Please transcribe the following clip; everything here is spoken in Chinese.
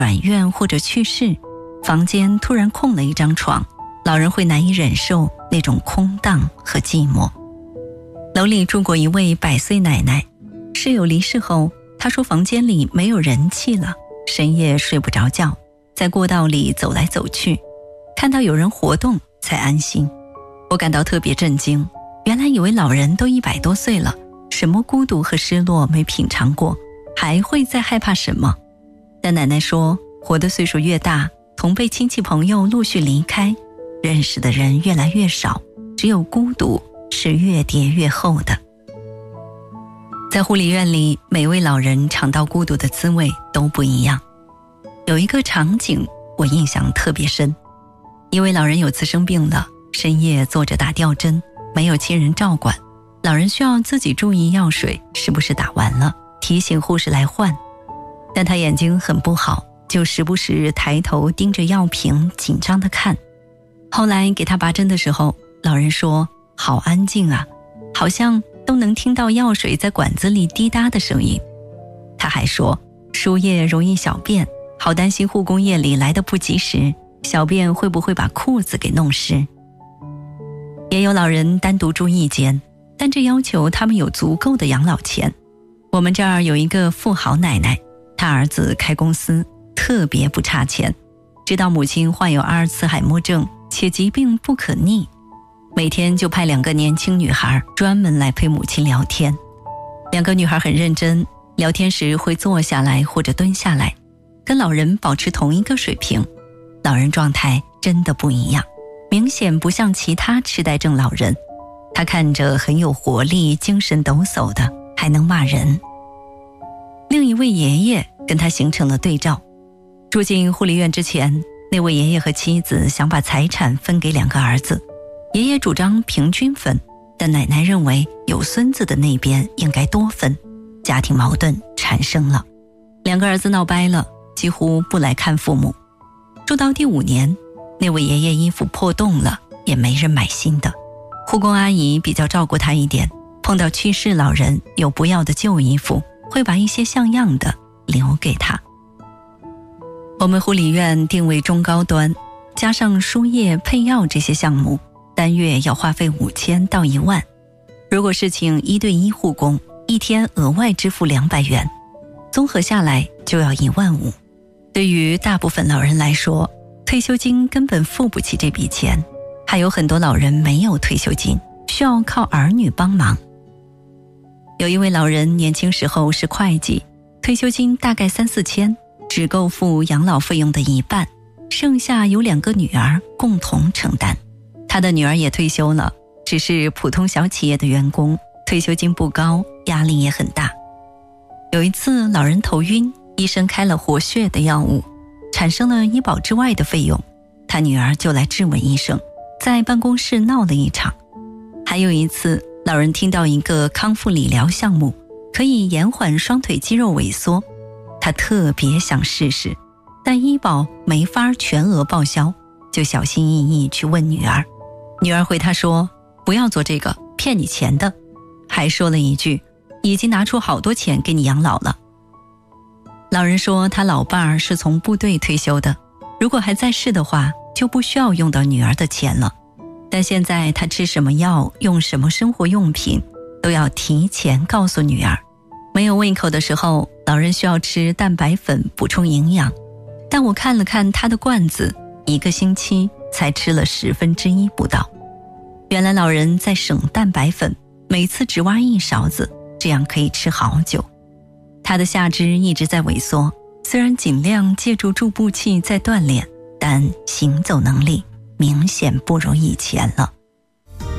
转院或者去世，房间突然空了一张床，老人会难以忍受那种空荡和寂寞。楼里住过一位100岁奶奶，室友离世后，她说房间里没有人气了，深夜睡不着觉，在过道里走来走去，看到有人活动才安心。我感到特别震惊，原来以为老人都100多岁了，什么孤独和失落没品尝过，还会再害怕什么？但奶奶说，活的岁数越大，同辈亲戚朋友陆续离开，认识的人越来越少，只有孤独是越叠越厚的。在护理院里，每位老人尝到孤独的滋味都不一样。有一个场景我印象特别深，一位老人有次生病了，深夜坐着打吊针，没有亲人照管，老人需要自己注意药水是不是打完了，提醒护士来换。但他眼睛很不好，就时不时抬头盯着药瓶紧张地看。后来给他拔针的时候，老人说好安静啊，好像都能听到药水在管子里滴答的声音。他还说输液容易小便，好担心护工夜里来得不及时，小便会不会把裤子给弄湿。也有老人单独住一间，但这要求他们有足够的养老钱。我们这儿有一个富豪奶奶，她儿子开公司，特别不差钱，知道母亲患有阿尔茨海默症，且疾病不可逆，每天就派2个年轻女孩专门来陪母亲聊天。2个女孩很认真，聊天时会坐下来或者蹲下来，跟老人保持同一个水平。老人状态真的不一样，明显不像其他痴呆症老人，他看着很有活力，精神抖擞的，还能骂人。另一位爷爷跟他形成了对照。住进护理院之前，那位爷爷和妻子想把财产分给2个儿子，爷爷主张平均分，但奶奶认为有孙子的那边应该多分，家庭矛盾产生了。2个儿子闹掰了，几乎不来看父母。住到第5年，那位爷爷衣服破洞了，也没人买新的。护工阿姨比较照顾他一点，碰到去世老人有不要的旧衣服，会把一些像样的留给他。我们护理院定位中高端，加上输液配药这些项目，单月要花费5000到1万。如果是请1对1护工，一天额外支付200元，综合下来就要1万5。对于大部分老人来说，退休金根本付不起这笔钱，还有很多老人没有退休金，需要靠儿女帮忙。有一位老人年轻时候是会计，退休金大概3-4千，只够付养老费用的1半，剩下由2个女儿共同承担。他的女儿也退休了，只是普通小企业的员工，退休金不高，压力也很大。有一次老人头晕，医生开了活血的药物，产生了医保之外的费用，他女儿就来质问医生，在办公室闹了一场。还有一次老人听到一个康复理疗项目可以延缓双腿肌肉萎缩，他特别想试试，但医保没法全额报销，就小心翼翼去问女儿。女儿回他说不要做这个，骗你钱的，还说了一句已经拿出好多钱给你养老了。老人说他老伴儿是从部队退休的，如果还在世的话就不需要用到女儿的钱了，但现在他吃什么药，用什么生活用品都要提前告诉女儿。没有胃口的时候，老人需要吃蛋白粉补充营养，但我看了看他的罐子，1个星期才吃了1/10不到。原来老人在省蛋白粉，每次只挖1勺子，这样可以吃好久。他的下肢一直在萎缩，虽然尽量借助助步器在锻炼，但行走能力明显不如以前了。